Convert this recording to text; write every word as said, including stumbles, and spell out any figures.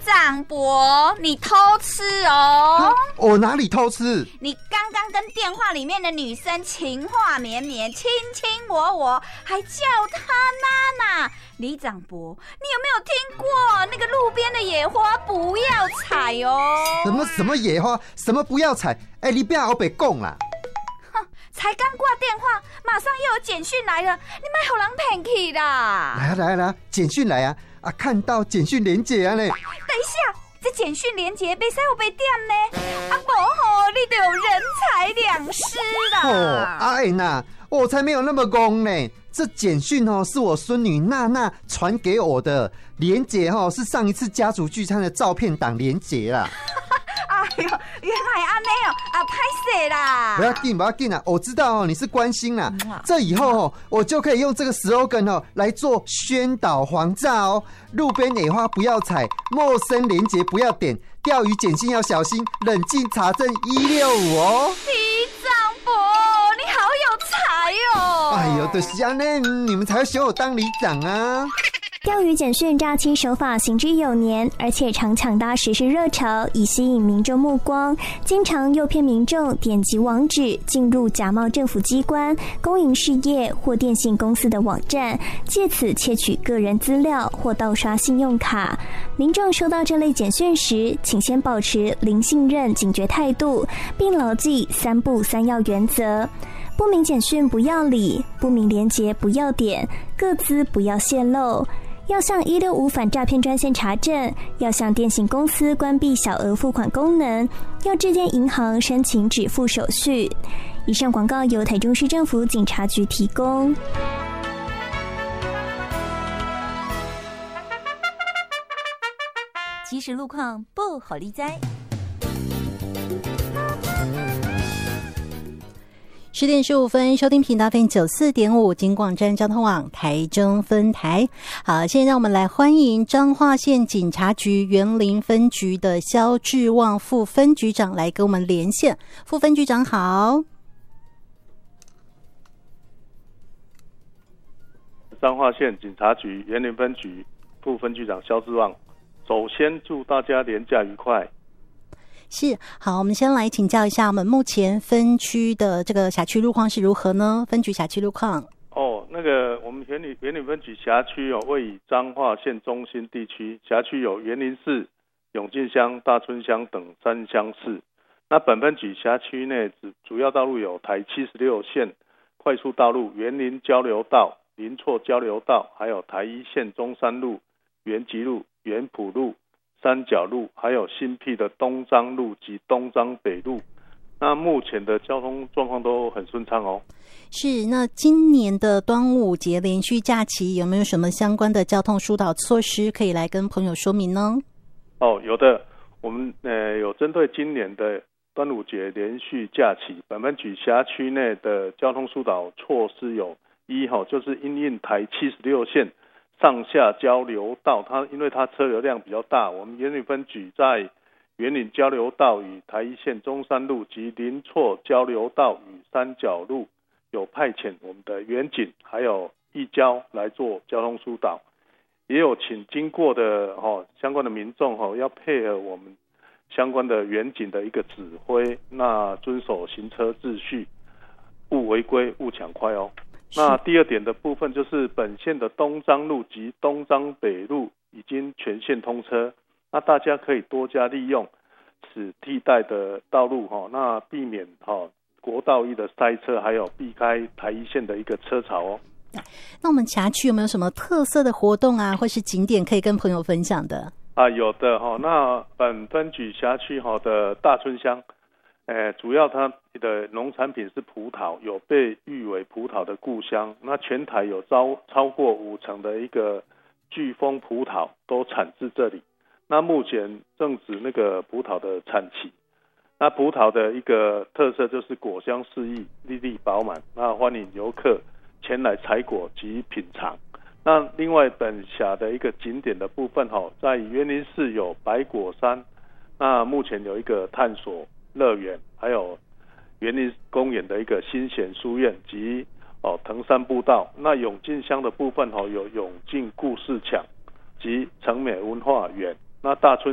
长伯，你偷吃哦！ 我哪里偷吃？ 你刚刚跟电话里面的女生情话绵绵，卿卿我我，还叫她娜娜。李长伯，你有没有听过那个路边的野花不要采哦？ 什么什么野花？什么不要采？哎、欸，你不要后北讲啦！ 哼，才刚挂电话，马上又有简讯来了，你别给人骗去啦！ 来啊来啊来啊，简讯来啊！啊，看到简讯连结啊呢！ 等一下，这简讯连结被使有被点呢？啊不吼，你就有人财两失啦！ 哦，阿恩呐，我才没有那么公呢。这简讯哦，是我孙女娜娜传给我的，连结哦是上一次家族聚餐的照片档连结啦。 哎呦，原来安尼哦，啊，拍摄啦！ 不要紧，不要紧啊！我知道哦，你是关心啦。这以后哦，我就可以用这个 slogan 哦来做宣导黄炸哦。路边野花不要采，陌生连结不要点，钓鱼简讯要小心，冷静查证一六五哦。 李长伯，你好有才哦！ 哎呦，就是这样呢，你们才会选我当里长啊！ 钓鱼简讯诈欺手法行之有年，而且常抢搭时事热潮，以吸引民众目光，经常诱骗民众点击网址进入假冒政府机关、公营事业或电信公司的网站，借此窃取个人资料或盗刷信用卡。民众收到这类简讯时，请先保持零信任警觉态度，并牢记三不三要原则：不明简讯不要理，不明连结不要点，个资不要泄露。要向一六五反诈骗专线查证，要向电信公司关闭小额付款功能，要致电银行申请止付手续。以上广告由台中市政府警察局提供。 即时路况不好理哉。十点十五分，收听频道 F M 九四点五金广站交通网台中分台。好，现在让我们来欢迎彰化县警察局员林分局的萧志旺副分局长来跟我们连线。副分局长好。 彰化县警察局员林分局副分局长萧志旺，首先祝大家连假愉快。 是，好，我们先来请教一下，我们目前分区的这个辖区路况是如何呢？分局辖区路况哦，那个我们员林员林分局辖区有位于彰化县中心地区，辖区有员林市、永进乡、大村乡等三乡市。那本分局辖区内主要道路有台七十六线快速道路、员林交流道、林厝交流道，还有台一线中山路、元吉路、元埔路、三角路，还有新辟的东彰路及东彰北路。那目前的交通状况都很顺畅哦。 是，那今年的端午节连续假期有没有什么相关的交通疏导措施可以来跟朋友说明呢？ 哦，有的，我们呃有针对今年的端午节连续假期，本分局辖区内的交通疏导措施有一哈，就是因应台七十六线上下交流道，它因为它车流量比较大，我们员林分局在员林交流道与台一线中山路及林厝交流道与三角路有派遣我们的员警还有义交来做交通疏导，也有请经过的、哦、相关的民众、哦、要配合我们相关的员警的一个指挥，那遵守行车秩序，勿违规勿抢快哦。那第二点的部分就是本线的东彰路及东彰北路已经全线通车，那大家可以多加利用此替代的道路、哦、那避免、哦、国道一的塞车，还有避开台一线的一个车潮哦。 那我们辖区有没有什么特色的活动啊，或是景点可以跟朋友分享的？ 啊，有的、哦、那本分局辖区、哦、的大村乡，呃，主要它的农产品是葡萄，有被誉为葡萄的故乡。那全台有超超过五成的一个巨峰葡萄都产自这里。那目前正值那个葡萄的产期。那葡萄的一个特色就是果香四溢，粒粒饱满，那欢迎游客前来采果及品尝。那另外本辖的一个景点的部分、哦、在员林市有百果山，那目前有一个探索乐园，还有园林公园的一个新贤书院及、哦、藤山步道。那永进乡的部分、哦、有永进故事墙及成美文化园。那大村